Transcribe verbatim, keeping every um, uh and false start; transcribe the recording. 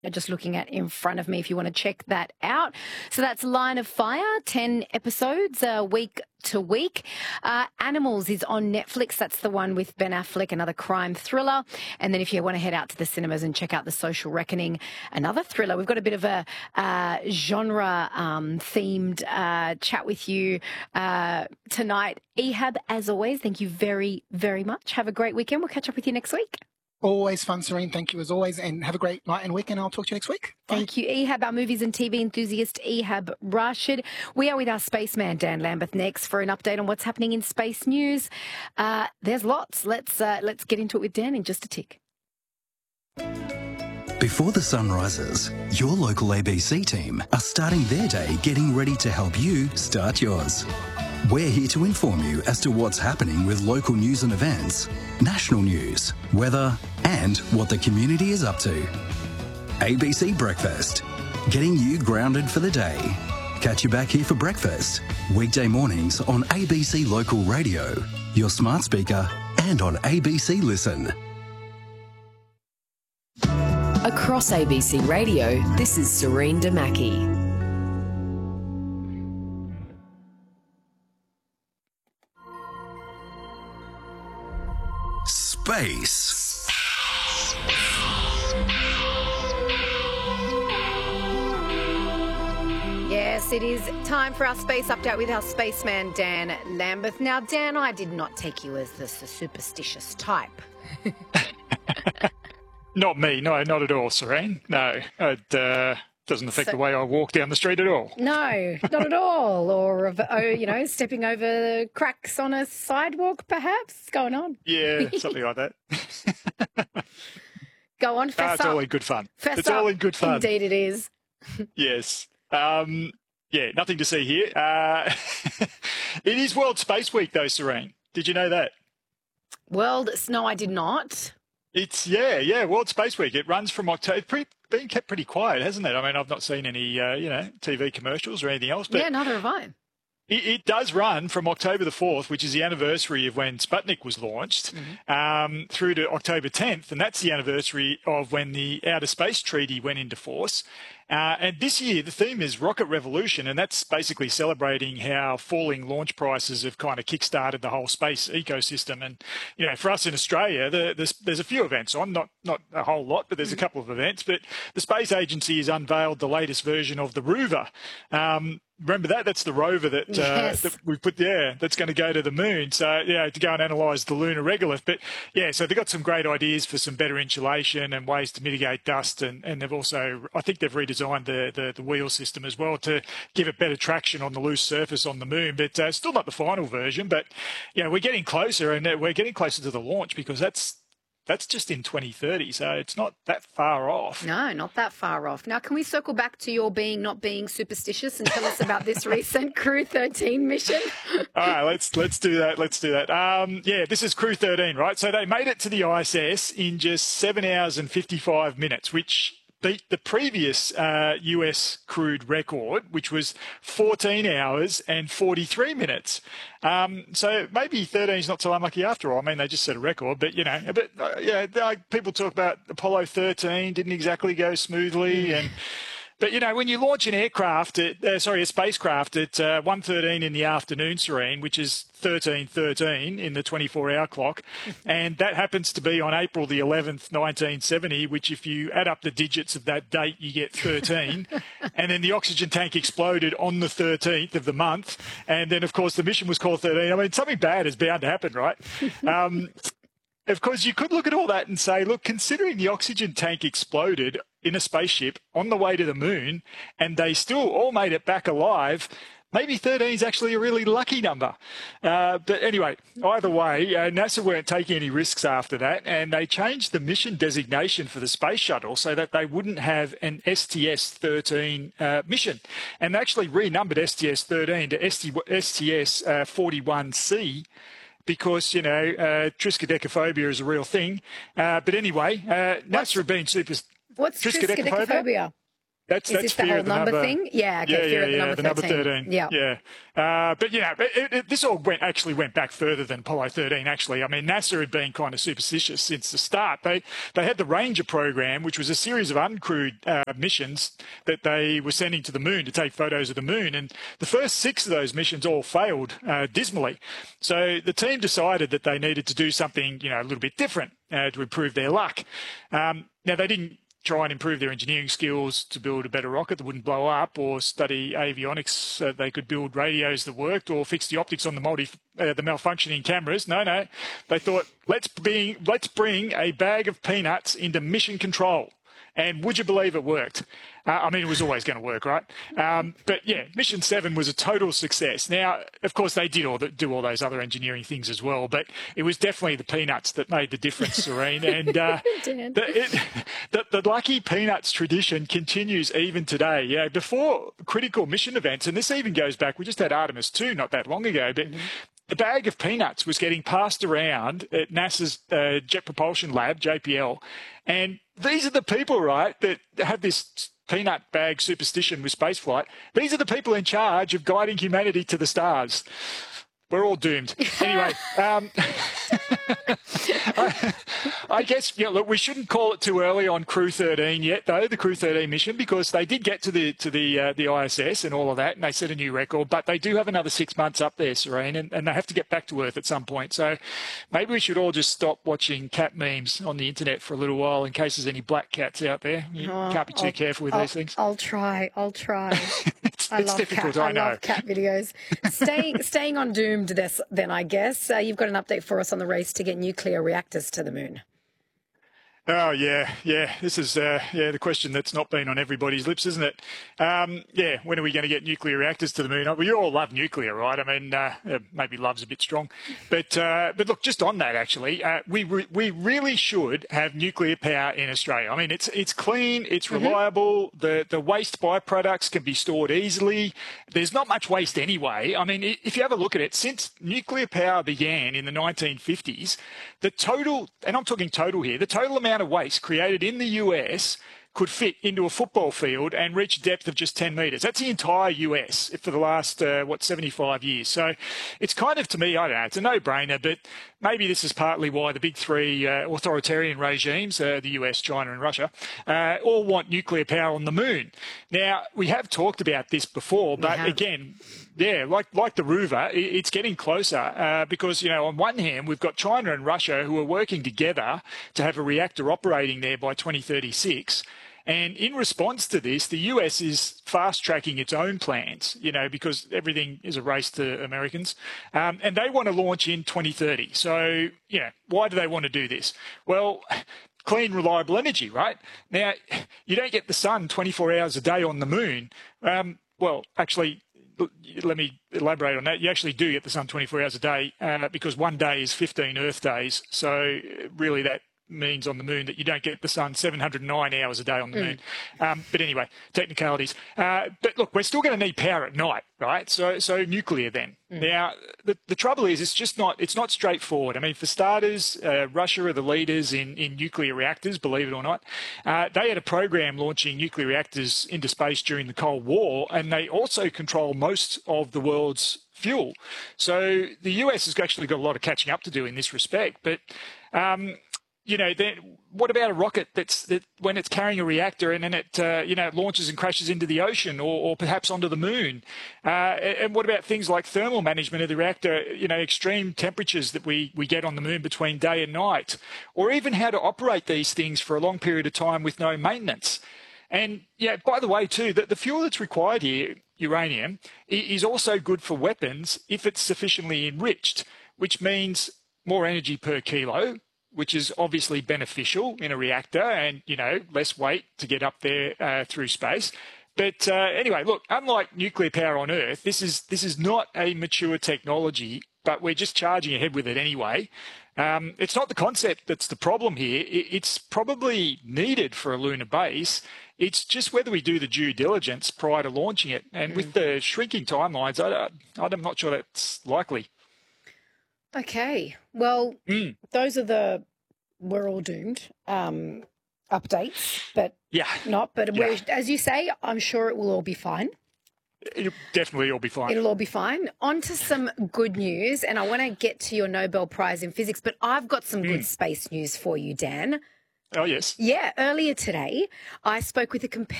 just looking at in front of me if you want to check that out. So that's Line of Fire, ten episodes uh, week to week. Uh, Animals is on Netflix. That's the one with Ben Affleck, another crime thriller. And then if you want to head out to the cinemas and check out The Social Reckoning, another thriller. We've got a bit of a uh, genre um, themed uh, chat with you uh, tonight. Ehab, as always, thank you very, very much. Have a great weekend. We'll catch up with you next week. Always fun, Serene. Thank you as always, and have a great night and weekend. I'll talk to you next week. Bye. Thank you, Ehab, our movies and T V enthusiast, Ehab Rashid. We are with our spaceman, Dan Lambeth, next for an update on what's happening in space news. Uh, there's lots. Let's uh, let's get into it with Dan in just a tick. Before the sun rises, your local A B C team are starting their day getting ready to help you start yours. We're here to inform you as to what's happening with local news and events, national news, weather, and what the community is up to. A B C Breakfast, getting you grounded for the day. Catch you back here for breakfast, weekday mornings on A B C Local Radio, your smart speaker, and on A B C Listen. Across A B C Radio, this is Serene Damaki. Space. Yes, it is time for our space update with our spaceman, Dan Lambeth. Now, Dan, I did not take you as the, the superstitious type. Not me, no, not at all, Serene. No, it uh, doesn't affect So- the way I walk down the street at all. No, not at all. Or, of- oh, you know, stepping over cracks on a sidewalk, perhaps. What's going on? Yeah, something like that. Go on, Ah, fess it's up. all in good fun. Fess it's up. all in good fun. Indeed it is. Yes. Um, yeah, nothing to see here. Uh, it is World Space Week, though, Serene. Did you know that? World, no, I did not. It's, yeah, yeah, World Space Week. It runs from October. It's pretty, been kept pretty quiet, hasn't it? I mean, I've not seen any, uh, you know, T V commercials or anything else. But Yeah, neither have I. It, it does run from October the fourth, which is the anniversary of when Sputnik was launched, Mm-hmm. um, through to October tenth, and that's the anniversary of when the Outer Space Treaty went into force. Uh, and this year, the theme is Rocket Revolution, and that's basically celebrating how falling launch prices have kind of kick-started the whole space ecosystem. And, you know, for us in Australia, the, the, there's a few events on, not not a whole lot, but there's a couple of events. But the Space Agency has unveiled the latest version of the Rover. Um, Remember that? That's the rover that, uh, Yes. that we've put there that's going to go to the moon. So, yeah, to go and analyse the lunar regolith. But, yeah, so they've got some great ideas for some better insulation and ways to mitigate dust. And, and they've also, I think they've redesigned the, the, the wheel system as well to give it better traction on the loose surface on the moon. But uh, still not the final version. But, yeah, we're getting closer, and we're getting closer to the launch because that's That's just in twenty thirty, so it's not that far off. No, not that far off. Now, can we circle back to your being not being superstitious and tell us about this recent Crew thirteen mission? All right, let's let's do that. Let's do that. Um, yeah, this is Crew thirteen, right? So they made it to the I S S in just seven hours and fifty-five minutes, which beat the previous uh, U S crewed record, which was fourteen hours and forty-three minutes. Um, so maybe thirteen is not so unlucky after all. I mean, they just set a record, but, you know, but, uh, yeah, like people talk about Apollo thirteen didn't exactly go smoothly. and. But, you know, when you launch an aircraft, at, uh, sorry, a spacecraft at uh, one thirteen in the afternoon, Serene, which is thirteen thirteen in the twenty-four hour clock, and that happens to be on April the eleventh, nineteen seventy, which if you add up the digits of that date, you get thirteen. And then the oxygen tank exploded on the thirteenth of the month. And then, of course, the mission was called thirteen. I mean, something bad is bound to happen, right? Um, Of course, you could look at all that and say, look, considering the oxygen tank exploded in a spaceship on the way to the moon and they still all made it back alive, maybe thirteen is actually a really lucky number. Uh, but anyway, either way, uh, NASA weren't taking any risks after that, and they changed the mission designation for the space shuttle so that they wouldn't have an S T S thirteen uh, mission. And they actually renumbered S T S thirteen to S T S uh, forty-one C. Because, you know, uh, triskaidekaphobia is a real thing. Uh, but anyway, uh, NASA have been super... What's Triskaidekaphobia? triskaidekaphobia? That's, Is that's this the fear whole of the number, number thing? Yeah, okay, yeah, fear yeah, of the yeah, number the number thirteen. thirteen. Yeah. Yeah. Uh, but, you know, it, it, this all went actually went back further than Apollo thirteen, actually. I mean, NASA had been kind of superstitious since the start. They they had the Ranger program, which was a series of uncrewed uh, missions that they were sending to the moon to take photos of the moon. And the first six of those missions all failed uh, dismally. So the team decided that they needed to do something, you know, a little bit different uh, to improve their luck. Um, now, they didn't try and improve their engineering skills to build a better rocket that wouldn't blow up, or study avionics so they could build radios that worked, or fix the optics on the multi uh, the malfunctioning cameras. No, no, they thought let's bring let's bring a bag of peanuts into mission control. And would you believe it worked? Uh, I mean, it was always going to work, right? Um, but yeah, Mission Seven was a total success. Now, of course, they did all the, do all those other engineering things as well, but it was definitely the peanuts that made the difference, Serene. And uh, the, it, the, the lucky peanuts tradition continues even today. You know, before critical mission events, and this even goes back, we just had Artemis two not that long ago, but. Mm-hmm. The bag of peanuts was getting passed around at NASA's uh, Jet Propulsion Lab, J P L, and these are the people, right, that have this peanut bag superstition with spaceflight. These are the people in charge of guiding humanity to the stars. We're all doomed. Anyway, um, I, I guess, yeah, look, we shouldn't call it too early on Crew thirteen yet, though, the Crew thirteen mission, because they did get to the to the uh, the I S S and all of that, and they set a new record, but they do have another six months up there, Serene, and, and they have to get back to Earth at some point. So maybe we should all just stop watching cat memes on the internet for a little while in case there's any black cats out there. You oh, can't be too I'll, careful with I'll, these things. I'll try. I'll try. it's I it's love difficult, cat, I know. I love cat videos. Staying, staying on Doomed this, then, I guess. Uh, you've got an update for us on the race to get nuclear reactors to the moon. Oh, yeah, yeah. This is, uh, yeah, the question that's not been on everybody's lips, isn't it? Um, yeah, when are we going to get nuclear reactors to the moon? We all love nuclear, right? I mean, uh, maybe love's a bit strong. But uh, but look, just on that, actually, uh, we re we really should have nuclear power in Australia. I mean, it's it's clean, it's reliable, mm-hmm. the, the waste byproducts can be stored easily. There's not much waste anyway. I mean, if you have a look at it, since nuclear power began in the nineteen fifties, the total, and I'm talking total here, the total amount of waste created in the U S could fit into a football field and reach a depth of just ten metres. That's the entire U S for the last, uh, what, seventy-five years. So it's kind of, to me, I don't know, it's a no-brainer, but maybe this is partly why the big three uh, authoritarian regimes, uh, the U S, China and Russia, uh, all want nuclear power on the moon. Now, we have talked about this before, but again, yeah, like like the Rover, it's getting closer uh, because, you know, on one hand, we've got China and Russia who are working together to have a reactor operating there by twenty thirty-six. And in response to this, the U S is fast-tracking its own plans, you know, because everything is a race to Americans. Um, and they want to launch in twenty thirty. So, you know, why do they want to do this? Well, clean, reliable energy, right? Now, you don't get the sun twenty-four hours a day on the moon. Um, well, actually, let me elaborate on that. You actually do get the sun twenty-four hours a day uh, because one day is fifteen Earth days. So really that means on the moon that you don't get the sun seven hundred nine hours a day on the mm. moon. Um, but anyway, technicalities. Uh, but look, we're still going to need power at night, right? So so nuclear then. Mm. Now, the, the trouble is it's just not, it's not straightforward. I mean, for starters, uh, Russia are the leaders in, in nuclear reactors, believe it or not. Uh, they had a program launching nuclear reactors into space during the Cold War, and they also control most of the world's fuel. So the U S has actually got a lot of catching up to do in this respect. But um, you know, then what about a rocket that's that when it's carrying a reactor and then it, uh, you know, launches and crashes into the ocean or, or perhaps onto the moon? Uh, and what about things like thermal management of the reactor, you know, extreme temperatures that we, we get on the moon between day and night, or even how to operate these things for a long period of time with no maintenance? And, yeah, by the way, too, the, the fuel that's required here, uranium, is also good for weapons if it's sufficiently enriched, which means more energy per kilo, which is obviously beneficial in a reactor and, you know, less weight to get up there uh, through space. But uh, anyway, look, unlike nuclear power on Earth, this is this is not a mature technology, but we're just charging ahead with it anyway. Um, it's not the concept that's the problem here. It's probably needed for a lunar base. It's just whether we do the due diligence prior to launching it. And mm. with the shrinking timelines, I, I'm not sure that's likely. Okay. Well, mm. those are the we're all doomed um, updates. But Yeah. not, but Yeah. we're, as you say, I'm sure it will all be fine. It'll definitely all be fine. It'll all be fine. On to some good news, and I want to get to your Nobel Prize in Physics, but I've got some good space news for you, Dan. Oh, yes. Yeah, earlier today, I spoke with a competitor